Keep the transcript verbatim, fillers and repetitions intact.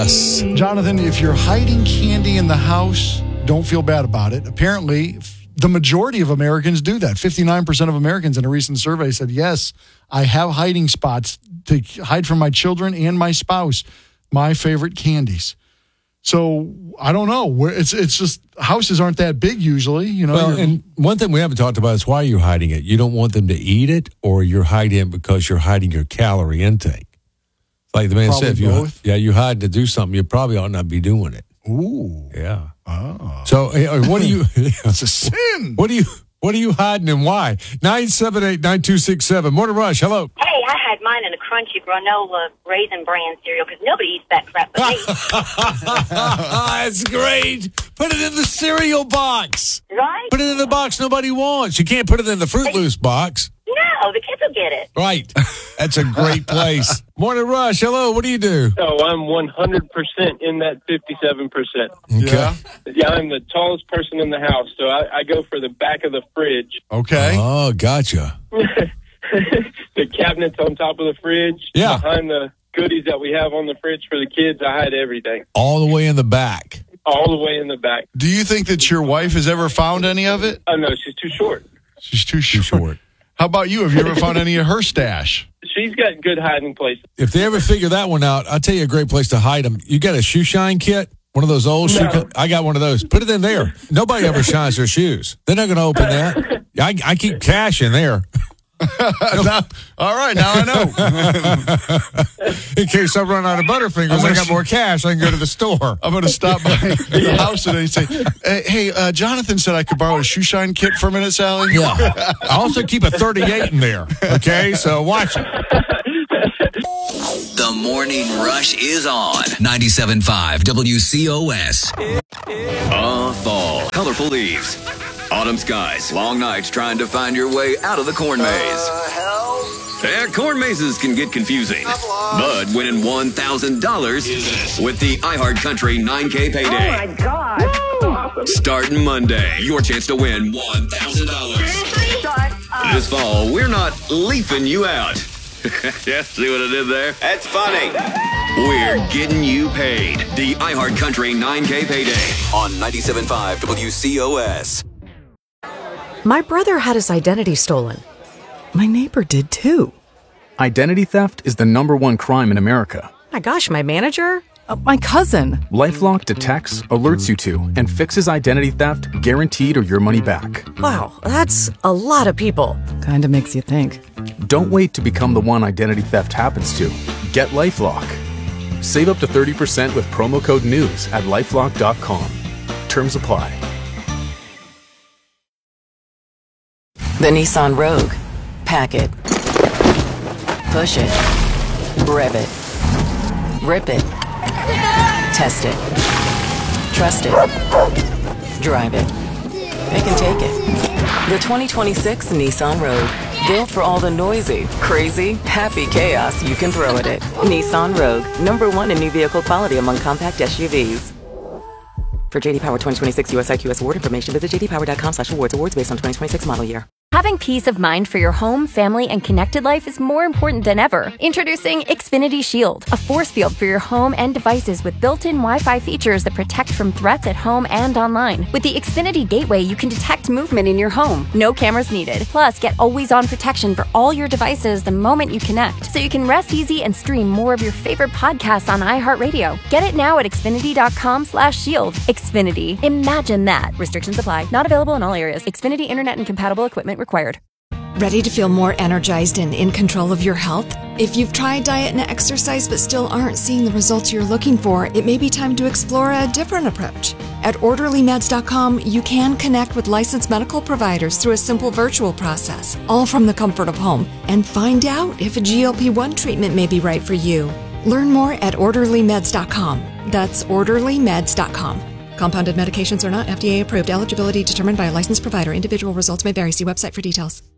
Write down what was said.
Yes. Jonathan, if you're hiding candy in the house, don't feel bad about it. Apparently, the majority of Americans do that. fifty-nine percent of Americans in a recent survey said, yes, I have hiding spots to hide from my children and my spouse, my favorite candies. So I don't know. It's it's just houses aren't that big usually, you know. Well, and one thing we haven't talked about is why you're hiding it. You don't want them to eat it, or you're hiding it because you're hiding your calorie intake. Like the man Probably said, if you both. yeah you hide to do something, you probably ought not be doing it. Ooh, Yeah. oh, So uh, what do you? it's a sin. What do you? What are you hiding and why? nine seven eight, nine two six seven. Morning Rush, hello. Hey, I had mine in a crunchy granola raisin bran cereal because nobody eats that crap but me. That's great. Put it in the cereal box. Right? Put it in the box nobody wants. You can't put it in the Fruit Loose box. No, the kids will get it. Right. That's a great place. Morning Rush, hello. What do you do? Oh, I'm one hundred percent in that fifty-seven percent. Yeah. Yeah, I'm the tallest person in the house, so I, I go for the back of the fridge. Okay. Oh, gotcha. The cabinets on top of the fridge. Yeah. Behind the goodies that we have on the fridge for the kids, I hide everything. All the way in the back. All the way in the back. Do you think that your wife has ever found any of it? Oh, no, she's too short. She's too short. Too short. How about you? Have you ever found any of her stash? She's got good hiding places. If they ever figure that one out, I'll tell you a great place to hide them. You got a shoe shine kit? One of those old shoe No. kit? I got one of those. Put it in there. Nobody ever shines their shoes. They're not going to open that. I, I keep cash in there. Now- all right, now I know. In case I run out of Butterfingers, I got more cash. I can go to the store. I'm going to stop by the house today and say, hey, hey uh, Jonathan said I could borrow a shoe shine kit for a minute, Sally. Yeah. I also keep a thirty-eight in there. Okay, so watch it. The Morning Rush is on ninety-seven point five W C O S. Ah, fall. Colorful leaves. Autumn skies. Long nights trying to find your way out of the corn maze. Yeah, corn mazes can get confusing. But winning one thousand dollars with the iHeartCountry nine K payday. Oh, my God. Starting Monday, your chance to win one thousand dollars. Shut up. This fall, we're not leafing you out. Yeah, see what I did there? That's funny. We're getting you paid. The iHeartCountry nine K payday on ninety-seven point five W C O S. My brother had his identity stolen. My neighbor did too. Identity theft is the number one crime in America. My gosh, my manager? Uh, my cousin. LifeLock detects, alerts you to, and fixes identity theft guaranteed or your money back. Wow, that's a lot of people. Kinda makes you think. Don't wait to become the one identity theft happens to. Get LifeLock. Save up to thirty percent with promo code NEWS at lifelock dot com. Terms apply. The Nissan Rogue. Pack it. Push it. Rev it. Rip it. Test it. Trust it. Drive it. It can take it. The twenty twenty-six Nissan Rogue. Built for all the noisy, crazy, happy chaos you can throw at it. Nissan Rogue. Number one in new vehicle quality among compact S U Vs. For J D Power twenty twenty-six U S I Q S award information, visit j d power dot com slash awards. Awards based on twenty twenty-six model year. Having peace of mind for your home, family, and connected life is more important than ever. Introducing Xfinity Shield, a force field for your home and devices with built-in Wi-Fi features that protect from threats at home and online. With the Xfinity Gateway, you can detect movement in your home. No cameras needed. Plus, get always-on protection for all your devices the moment you connect, so you can rest easy and stream more of your favorite podcasts on iHeartRadio. Get it now at xfinity dot com slash shield. Xfinity. Imagine that. Restrictions apply. Not available in all areas. Xfinity Internet and compatible equipment required. Ready to feel more energized and in control of your health? If you've tried diet and exercise but still aren't seeing the results you're looking for, it may be time to explore a different approach. At orderly meds dot com, you can connect with licensed medical providers through a simple virtual process, all from the comfort of home, and find out if a G L P one treatment may be right for you. Learn more at orderly meds dot com. That's orderly meds dot com. Compounded medications are not F D A approved. Eligibility determined by a licensed provider. Individual results may vary. See website for details.